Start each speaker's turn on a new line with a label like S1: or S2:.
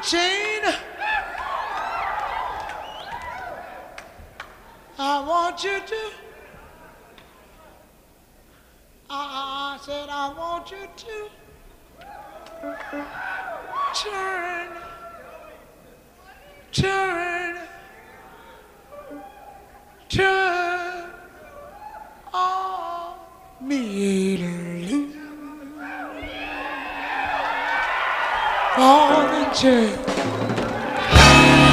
S1: Jane, I want you to. I said I want you to turn on me loose on the chain.